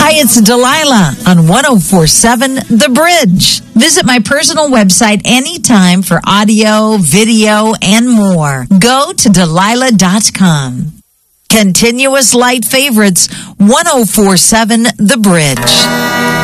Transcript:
Hi, it's Delilah on 104.7 The Bridge. Visit my personal website anytime for audio, video, and more. Go to Delilah.com. Continuous light favorites, 104.7 The Bridge.